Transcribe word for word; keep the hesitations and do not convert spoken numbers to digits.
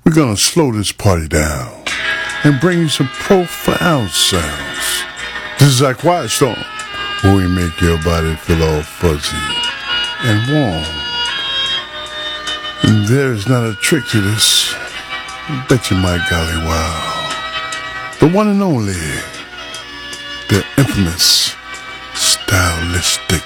We're gonna slow this party down and bring you some profound sounds. This is our quiet storm, where we make your body feel all fuzzy and warm. And there is not a trick to this. Bet you my golly wow. The one and only, the infamous, stylistic